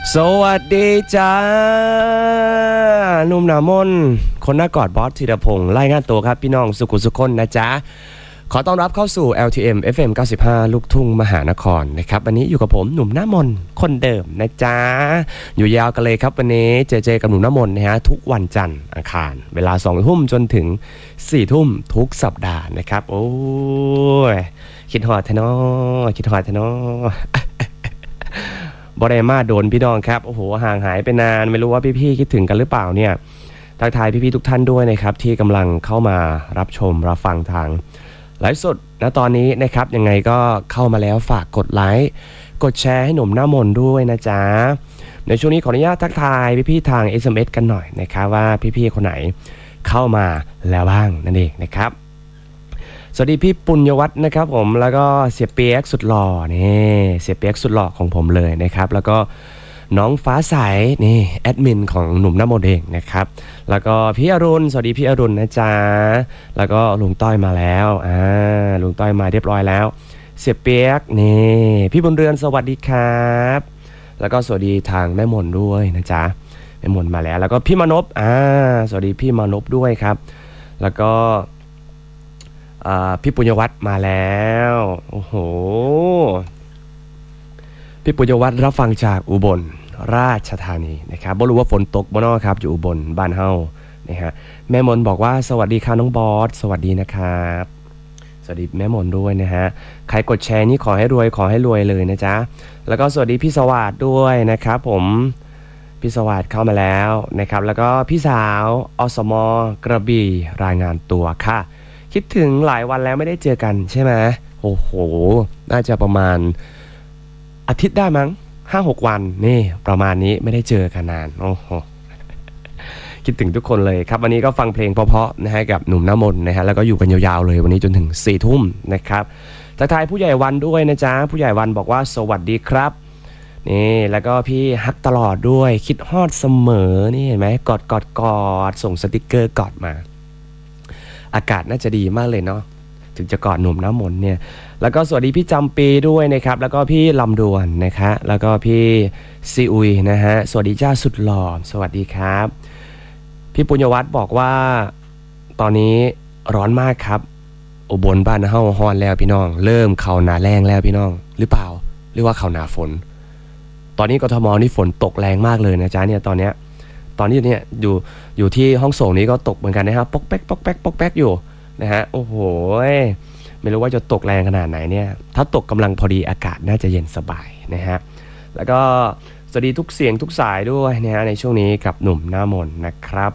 สวัสดีจ้าหนุ่มหนามนคนหน้ากอดบอสธีรพงษ์รายงานตัวครับพี่น้องสุขุสุคนนะจ๊ะขอต้อนรับเข้าสู่ LTM FM 95 ลูกทุ่งมหานครนะครับวันนี้อยู่กับผมหนุ่มหน้ามนคนเดิมนะจ๊ะอยู่ยาวกันเลยครับวันนี้เจกับหนุ่มหน้ามนนะฮะทุกวันจันทร์อังคารเวลา 2 ทุ่มจนถึง 4 ทุ่มทุกสัปดาห์นะครับโอ้ยคิดฮอดแท้น้อคิดฮอดแท้น้อบรมาโดนพี่น้องครับโอ้โหห่างหายไปนานไม่รู้ว่าพี่ๆคิดถึงกันหรือเปล่าเนี่ยทักทายพี่ๆทุกท่านด้วยนะครับที่กำลังเข้ามารับชมรับฟังทางไลฟ์สดนะตอนนี้นะครับยังไงก็เข้ามาแล้วฝากกดไลค์กดแชร์ให้หนุ่มหน้ามนด้วยนะจ๊ะในช่วงนี้ขออนุญาตทักทายพี่ๆทาง SMS กันหน่อยนะครับว่าพี่ๆคนไหนเข้ามาแล้วบ้างนั่นเองนะครับสวัสดีพี่ปุญญวัฒน์นะครับผมแล้วก็เสียเปียกสุดหล่อนี่เสียเปียกสุดหล่อของผมเลยนะครับแล้วก็น้องฟ้าใสนี่แอดมินของหนุ่มหน้ามนเองนะครับแล้วก็พี่อรุณสวัสดีพี่อรุณนะจ๊ะแล้วก็ลุงต้อยมาแล้วลุงต้อยมาเรียบร้อยแล้วเสียเปียกนี่พี่บุญเรือนสวัสดีครับแล้วก็สวัสดีทางแม่มนด้วยนะจ๊ะแม่มนมาแล้วแล้วก็พี่มนพสวัสดีพี่มนพด้วยครับแล้วก็พี่ปุญญวัฒน์มาแล้วโอ้โหพี่ปุญญวัฒน์รับฟังจากอุบลราชธานีนะครับบ่รู้ว่าฝนตกบ่เนาะครับอยู่อุบลบ้านเฮานะฮะแม่มนบอกว่าสวัสดีค่ะน้องบอสสวัสดีนะครับสวัสดีแม่มนด้วยนะฮะใครกดแชร์นี่ขอให้รวยขอให้รวยเลยนะจ๊ะแล้วก็สวัสดีพี่สวัสดิ์ด้วยนะครับผมพี่สวัสดิ์เข้ามาแล้วนะครับแล้วก็พี่สาวอสมกระบี่รายงานตัวค่ะคิดถึงหลายวันแล้วไม่ได้เจอกันใช่ไหมโอ้โหน่าจะประมาณอาทิตย์ได้มั้ง 5-6 วันนี่ประมาณนี้ไม่ได้เจอกันนานโอ้โหคิดถึงทุกคนเลยครับวันนี้ก็ฟังเพลงเพราะๆนะฮะกับหนุ่มหน้ามนนะฮะแล้วก็อยู่กันยาวๆเลยวันนี้จนถึง 4 ทุ่มนะครับทักทายผู้ใหญ่วันด้วยนะจ๊ะผู้ใหญ่วันบอกว่าสวัสดีครับนี่แล้วก็พี่ฮักตลอดด้วยคิดฮอดเสมอนี่เห็นไหมกอดส่งสติกเกอร์กอดมาอากาศน่าจะดีมากเลยเนาะถึงจะกอดหนุ่มหน้ามนเนี่ยแล้วก็สวัสดีพี่จำปีด้วยนะครับแล้วก็พี่ลำดวนนะคะแล้วก็พี่ซีอุยนะฮะสวัสดีจ้าสุดหล่อสวัสดีครับพี่ปุญญวัฒน์บอกว่าตอนนี้ร้อนมากครับอุบลบ้านเฮาฮ้อนแล้วพี่น้องเริ่มเข้าหน้าแล้งแล้วพี่น้องหรือเปล่าหรือว่าเข้าหน้าฝนตอนนี้กทมนี่ฝนตกแรงมากเลยนะจ๊ะเนี่ยตอนนี้เนี่ยอยู่ที่ห้องส่งนี้ก็ตกเหมือนกันนะครับปอกแป๊กปอกแป๊กปอกแป๊กอยู่นะฮะโอ้โหไม่รู้ว่าจะตกแรงขนาดไหนเนี่ยถ้าตกกำลังพอดีอากาศน่าจะเย็นสบายนะฮะแล้วก็สวัสดีทุกเสียงทุกสายด้วยนะฮะในช่วงนี้กับหนุ่มหน้ามนนะครับ